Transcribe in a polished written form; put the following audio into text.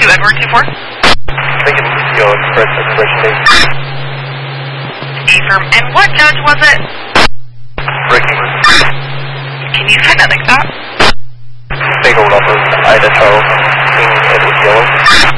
Edward 24? Taking your express expiration date. Affirm. And what judge was it? Breaking. Can you phonetic that? Big old numbers, Ida Charles, King Edward Yellow.